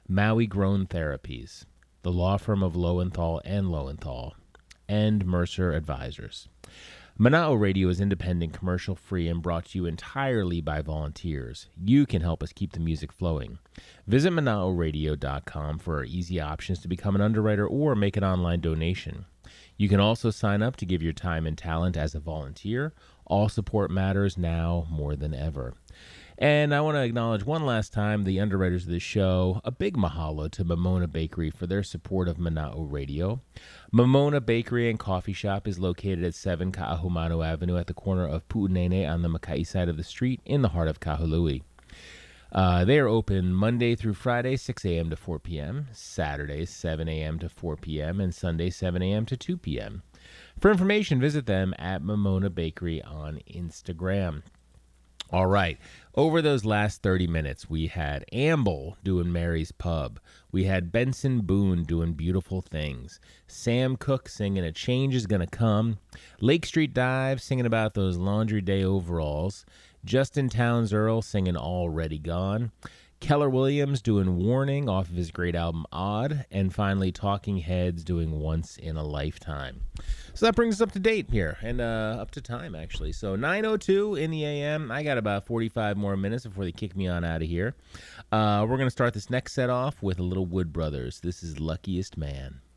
Maui Grown Therapies, the law firm of Lowenthal and Lowenthal, and Mercer Advisors. Mana'o Radio is independent, commercial-free, and brought to you entirely by volunteers. You can help us keep the music flowing. Visit Mana'oRadio.com for our easy options to become an underwriter or make an online donation. You can also sign up to give your time and talent as a volunteer. All support matters now more than ever. And I want to acknowledge one last time the underwriters of the show. A big mahalo to Mamona Bakery for their support of Mana'o Radio. Mamona Bakery and Coffee Shop is located at 7 Ka'ahumanu Avenue at the corner of Pu'unene on the Makai side of the street in the heart of Kahului. They are open Monday through Friday, 6 a.m. to 4 p.m., Saturdays, 7 a.m. to 4 p.m., and Sunday, 7 a.m. to 2 p.m. For information, visit them at Mamona Bakery on Instagram. All right, over those last 30 minutes, we had Amble doing Mary's Pub. We had Benson Boone doing Beautiful Things. Sam Cooke singing A Change Is Gonna Come. Lake Street Dive singing about those laundry day overalls. Justin Townes Earl singing Already Gone. Keller Williams doing Warning off of his great album Odd. And finally, Talking Heads doing Once in a Lifetime. So that brings us up to date here and up to time, actually. So 9:02 in the a.m. I got about 45 more minutes before they kick me on out of here. We're going to start this next set off with a little Wood Brothers. This is Luckiest Man.